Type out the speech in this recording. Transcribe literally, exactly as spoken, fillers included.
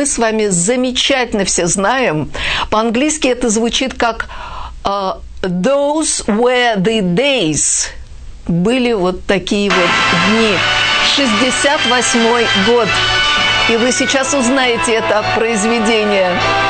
мы с вами замечательно все знаем. По-английски это звучит как uh, «those were the days». Были вот такие вот дни. шестьдесят восьмой год. И вы сейчас узнаете это произведение.